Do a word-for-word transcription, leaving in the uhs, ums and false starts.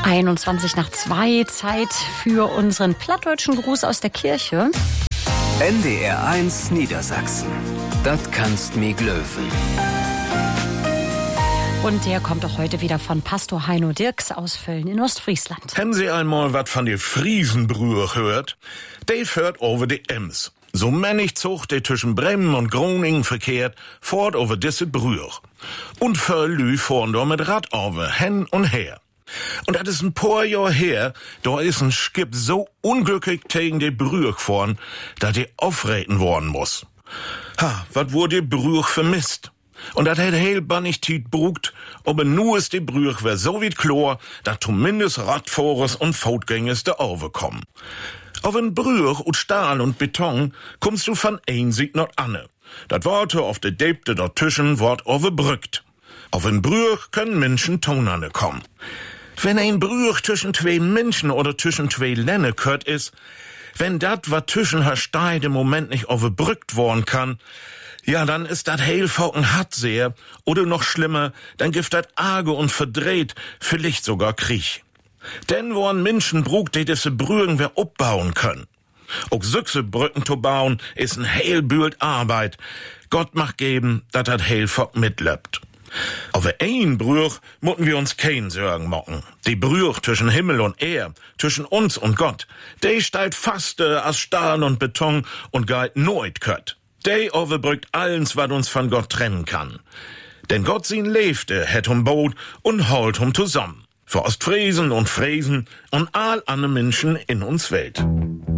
einundzwanzig nach zwei, Zeit für unseren plattdeutschen Gruß aus der Kirche. N D R eins Niedersachsen. Das kannst mi glöwen. Und der kommt auch heute wieder von Pastor Heino Dirks aus Völln in Ostfriesland. Haben Sie einmal was von der Friesenbrühe hört? Die fährt over die Ems. So männig Zug, die zwischen Bremen und Groningen verkehrt, fort over diese Brühe. Und Völlü fahren da mit Rad over, hen und her. Und das ist ein paar Jahr her, da ist ein Skip so unglücklich gegen die Brühe gefahren, dass die aufreden worden muss. Ha, wat wurde die Brühe vermisst? Und dat hätt heel bannig Tiet brugt, aber nu ist die Brüch wär so wie Chlor, dat zumindest Radfahrers und Fußgängers da overkommen. Auf en Brüch und Stahl und Beton kommst du von ein Sieg not anne. Dat Worte auf de Debte dazwischen wort overbrückt. Auf en Brüch können Menschen tonanne kommen. Wenn ein Brüch zwischen zwei Menschen oder zwischen zwei Länne kört is, wenn dat, wat zwischen her Steid im Moment nicht overbrückt worden kann, ja, dann ist dat heil Focken hart sehr, oder noch schlimmer, dann gibt dat arge und verdreht, vielleicht sogar Krieg. Denn woran Menschen brugt, die diese Brügen wer abbauen können. Auch süchse Brücken zu bauen, ist ein heil bühlt Arbeit. Gott macht geben, dat dat heil Fock mitlöppt. Aber ein Brüch mutten wir uns kein Sorgen machen. Die Brüch zwischen Himmel und Erd, zwischen uns und Gott, die steigt faste als Stahl und Beton und geit noit kött. Die overbrückt allens, was uns von Gott trennen kann. Denn Gott sin lebte, het um Boot und holt um zusammen. Für Ostfriesen und Friesen und all alle Menschen in uns Welt.